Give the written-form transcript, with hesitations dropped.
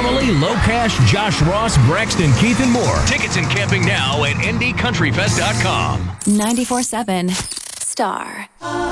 Parmalee, Low Cash, Josh Ross, Braxton, Keith, and more. Tickets and camping now at ndcountryfest.com. 94.7 Star.